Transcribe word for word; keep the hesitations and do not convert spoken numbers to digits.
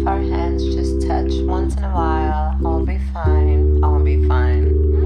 if our hands just touch once in a while, I'll be fine, I'll be fine.